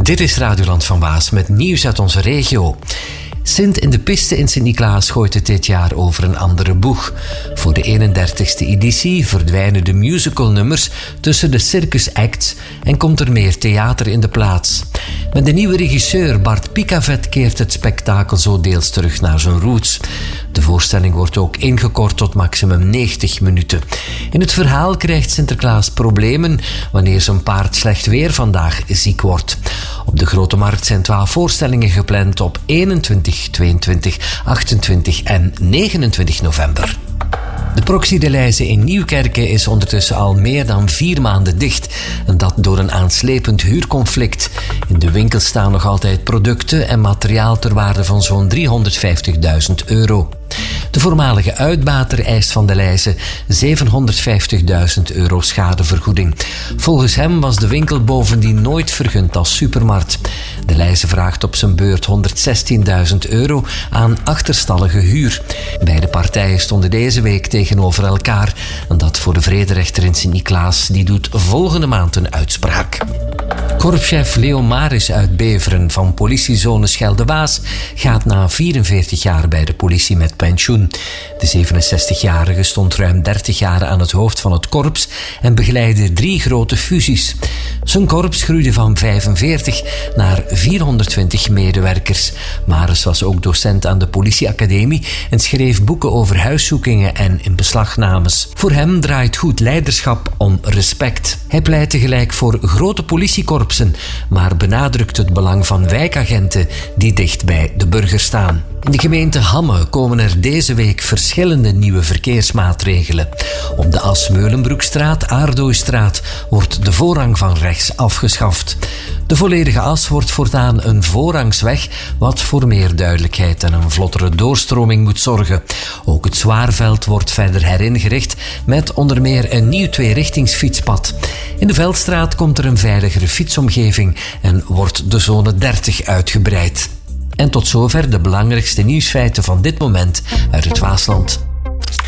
Dit is Radioland van Waas met nieuws uit onze regio. Sint in de Piste in Sint-Niklaas gooit het dit jaar over een andere boeg. Voor de 31ste editie verdwijnen de musicalnummers tussen de circus acts en komt er meer theater in de plaats. Met de nieuwe regisseur Bart Picavet keert het spektakel zo deels terug naar zijn roots. De voorstelling wordt ook ingekort tot maximum 90 minuten. In het verhaal krijgt Sinterklaas problemen wanneer zijn paard slecht weer vandaag ziek wordt. Op de Grote Markt zijn 12 voorstellingen gepland op 21, 22, 28 en 29 november. De Proxy de Leize in Nieuwkerke is ondertussen al meer dan 4 maanden dicht. En dat door een aanslepend huurconflict. In de winkel staan nog altijd producten en materiaal ter waarde van zo'n €350.000. De voormalige uitbater eist van de Leize €750.000 schadevergoeding. Volgens hem was de winkel bovendien nooit vergund als supermarkt. De Leize vraagt op zijn beurt €116.000 aan achterstallige huur. Beide partijen stonden deze week tegenover elkaar. En dat voor de vrederechter in Sint-Niklaas. Die doet volgende maand een uitspraak. Korpschef Leo Maris uit Beveren van politiezone Schelde-Waas gaat na 44 jaar bij de politie met pensioen. De 67-jarige stond ruim 30 jaar aan het hoofd van het korps en begeleidde 3 grote fusies. Zijn korps groeide van 45 naar 420 medewerkers. Maris was ook docent aan de politieacademie en schreef boeken over huiszoekingen en inbeslagnames. Voor hem draait goed leiderschap om respect. Hij pleit tegelijk voor grote politiekorpsen, maar benadrukt het belang van wijkagenten die dicht bij de burger staan. In de gemeente Hamme komen er deze week verschillende nieuwe verkeersmaatregelen. Op de As-Meulenbroekstraat, Aardooistraat wordt de voorrang van rechts afgeschaft. De volledige as wordt voortaan een voorrangsweg, wat voor meer duidelijkheid en een vlottere doorstroming moet zorgen. Ook het Zwaarveld wordt verder heringericht met onder meer een nieuw 2-richtingsfietspad. In de Veldstraat komt er een veiligere fietsomgeving en wordt de zone 30 uitgebreid. En tot zover de belangrijkste nieuwsfeiten van dit moment uit het Waasland.